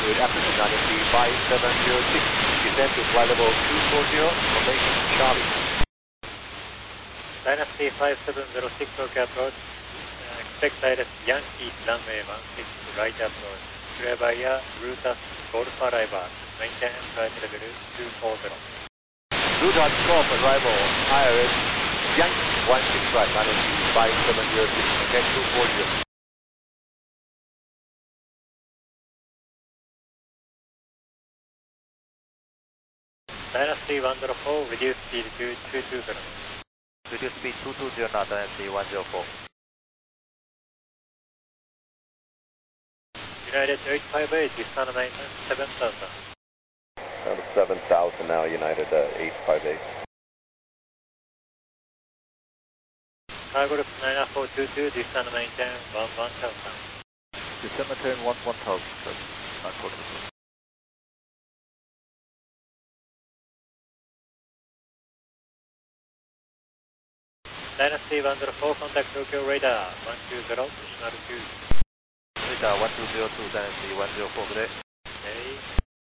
Good afternoon, Dynasty 5706. Descend to flight level 240, formation Charlie. Dynasty 5706 Tokyo approach. Expect direct Yankee runway 16 right approach. Clear by air, route Golf arrival. Maintain flight level 240. Route Golf arrival, IRS Yankee 16 right, Dynasty 5706, maintain 240. Dynasty 104, reduce speed to 220. Reduce speed 220 knot, Dynasty 104. United 858, descend maintenance 7000. Down to 7,000 now, United 858. Car group 90422, descend maintenance 1000. Descend maintain 1000, 942. Dynasty 104, contact Tokyo radar 120, decimal 2. Radar 1202, Dynasty 104 today. Okay.